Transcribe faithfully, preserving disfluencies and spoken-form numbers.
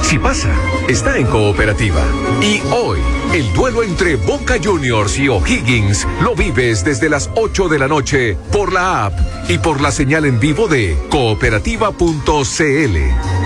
Si pasa, está en Cooperativa. Y hoy, el duelo entre Boca Juniors y O'Higgins lo vives desde las ocho de la noche por la app y por la señal en vivo de cooperativa punto c l.